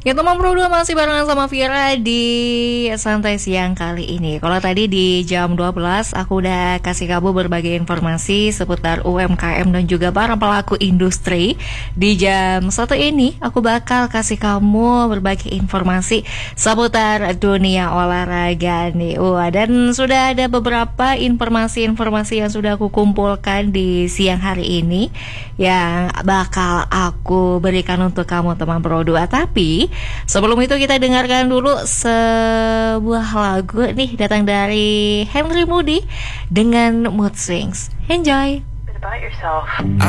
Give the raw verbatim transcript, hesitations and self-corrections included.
Ya teman Pro dua masih barengan sama Vira di Santai Siang kali ini. Kalau tadi di jam dua belas aku udah kasih kamu berbagai informasi seputar U M K M dan juga para pelaku industri. Di jam satu ini aku bakal kasih kamu berbagai informasi seputar dunia olahraga nih. Wah, dan sudah ada beberapa informasi-informasi yang sudah aku kumpulkan di siang hari ini yang bakal aku berikan untuk kamu teman Pro dua. Tapi sebelum itu kita dengarkan dulu sebuah lagu nih datang dari Henry Moody dengan Mood Swings. Enjoy.